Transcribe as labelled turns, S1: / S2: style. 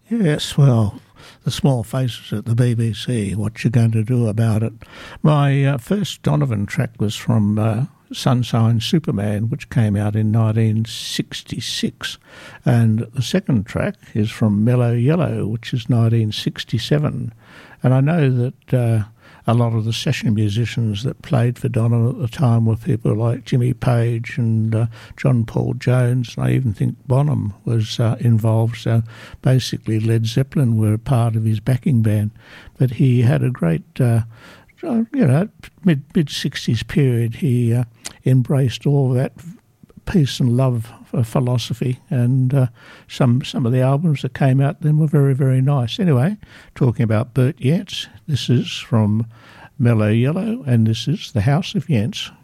S1: Yes, well, the small faces at the BBC, what you going to do about it? My first Donovan track was from Sunshine Superman, which came out in 1966, and the second track is from Mellow Yellow, which is 1967. And I know that a lot of the session musicians that played for Donovan at the time were people like Jimmy Page and John Paul Jones, and I even think Bonham was involved. So basically Led Zeppelin were a part of his backing band. But he had a great, mid-60s period. He embraced all that peace and love philosophy, and some of the albums that came out then were very, very nice. Anyway, talking about Bert Yance, this is from Mellow Yellow, and this is The House of Yance.